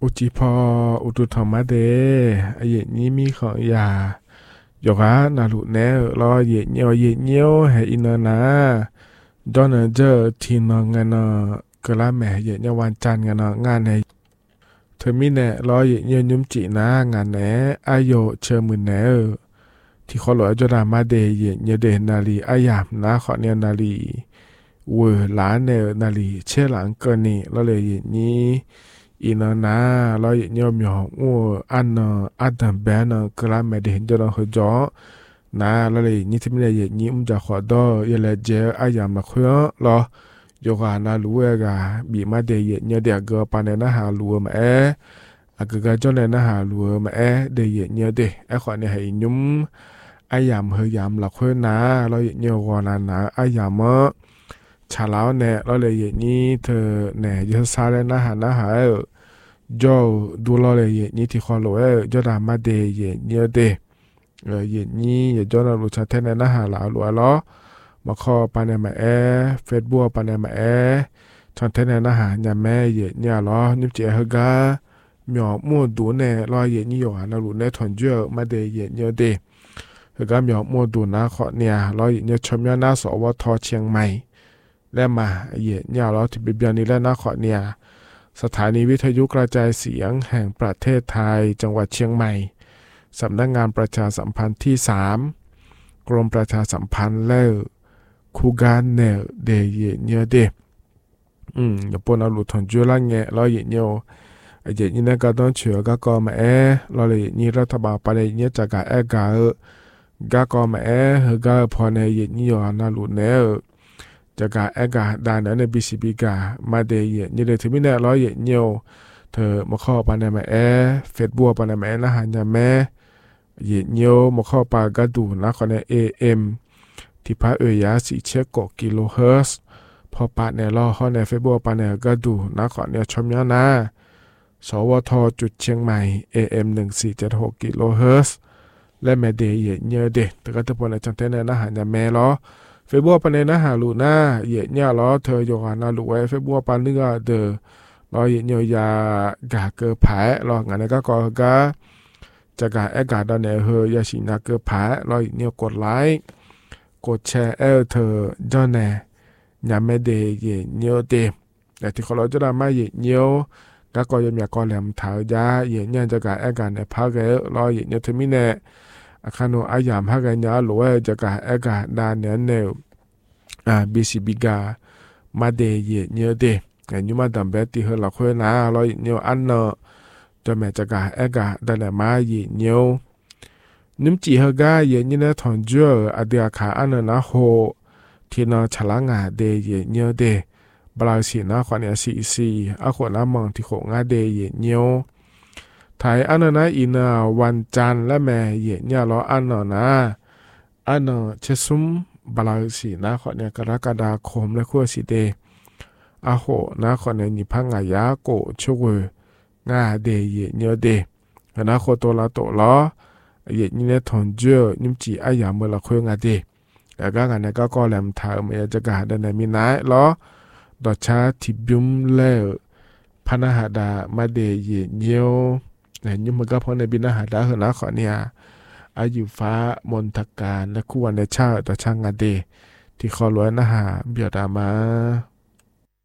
อุจิพออุตุธรรมะเดไอเย็นนี้มีของยาหยกานาลุแนรอเย็นเนียวให้อินนาดอนเจอทีนงานกะละแม่เย็นวันจันงานงานในเธอมีแน่รอเย็นยุ่มจีนะงานแหนอายโยเชอมือแนที่ขอหลวจดามาเดเย็นเดนาลีอายามนะขอเนียนาลีเวหลานเนนาลีเชหลังเกินนี่แล้วเลยเย็นนี้อินนาเราเย็นมีหงอันดับแบนกะละแม่เดเห็นจะเราหัวจ่อนาแล้วเลยนี่ที่ไม่ได้เย็นนี้จะขอดอยเลเจอายามละคุยรอโยกานาลัวกาบีมาเดเย็นเดียกปานนะหาลัวมาอากกาจอนนะหาลัวมาเดเย็นเดขอเนี่ยให้ยุ่มอายามเฮยามละคุยนาเราเย็นกว่านาอายามชาลาวเนี่ยเราเลยเย็นนี้เธอเนี่ยจะซาเลนะหาจอดูเราเลยเย็นนี้ที่ขอลัวจอดามาเดเย็นเดเย็นนี้อย่าจอนาลูชาเทนนะหาลาวลัวล้อมาขอปานมาเฟซบุ๊กปานมาช่องเทนนะหาญาแม่เย็นเนี่ยล้อนิบเจฮกาหมอมั่วดูเนี่ยรอเย็นนี้อยู่นาลูเนี่ยถอนเยอะมาเดเย็นเยอะเดฮกาหมอมั่วดูนะขอเนี่ยรอเย็นเนี่ยชมยานาสวทเชียงใหม่และมาเย็นเนี่ยล้อที่เบียนนี้แล้วนะขอเนี่ยสถานีวิทยุกระจายเสียงแห่งประเทศไทยจังหวัดเชียงใหม่สำนักงานประชาสัมพันธ์ที่3กรมประชาสัมพันธ์และคูการเนเดเยเนเดอย่าปนเอาหลุดถอนจุลังเงะเราเยเนียวเยนี่นะก็ต้องเชื่อก็ก็มาเราเลยนี่รัฐบาลไปเลยเนี่ยจากการกาก็มาเฮก็พอในเยนี่อยู่นะหลุดเนจากการกาด่านใน BCB กามาเดเยนี่เลยถึงไม่แน่เราเยเนียวเธอมาเข้าไปในมาเฟซบุ๊กไปในมานะหันยาแม่เยเนียวมาเข้าไปก็ดูนะคนใน AMที่พระยาสีเช็กกกิโลเฮิรตซ์พอปะในล่อข้อในเฟซบุ๊กปะในก็ดูนะขอเนี่ยชมยานาสวทจุดเชียงใหม่ AM 1476กิโลเฮิรตซ์และแม่เดเยเนเดแต่ก็จะพอในจังเทนนะหาญาแม่ล้อเฟซบุ๊กปะในนะหาลูน่าเยเนี่ยล้อเธอโยกานาลูไว้เฟซบุ๊กปะเนื้อเดอล้อเยเนียยากาเกอผายล้องานในก็กาจะกากาดอนเนเฮยาชินาเกอผายล้อเนี่ยกดไลค์กดแชร์เธอจอนแน่ยามไม่เดเยเนียวเดแต่ที่เขาเราจะได้มาเยเนียวก็ยังมีกอแหลมถาวยาเยเนี่ยจะการการในภาคเกรอเยเนียวทมิเนอาคารโนอายามภาคกันยาหรือว่าจะการการดานเนBCB กามาเดเยเนียวเดแต่ยุมาดัมเบติเฮลักเฮนะรอเยเนียวอันเนจะแม่จะการดานมาเยเนียวนิมจีเฮกาเยนี่นะถอนเจออเดียขาอันนะโฮที่นอฉลางาเดเยเนียวเดบลาสีนะขวานซีอาขวานมองที่โขงาเดเยเนียวไทยอันนะอินาวันจันและแม่เยเนี่ยล้ออันนะอันเชซุมบลาสีนะขวานกรกฎาคมและขั้วสีเดอาโหนะขวานนิพังงายาโกช่วยงาเดเยเนียวเดนะโคโตลาโตล้อเย็นนี่ถอนเจอนิมจีอายามเมื่อละคุยงาดีแล้วก็งานนี้ก็แหลมถามจะกาดในมีน้ายล้อดอชาทิบิมเล่พนาหาดามาเดเยเนียวเนี่ยยุ่งมันก็เพราะในบินาหาดาเหรอนะขอเนี่ยอายุฟ้ามนทการและคู่วันในชาติต่อช่างงาดีที่ขอรวยนะฮะเบียดามา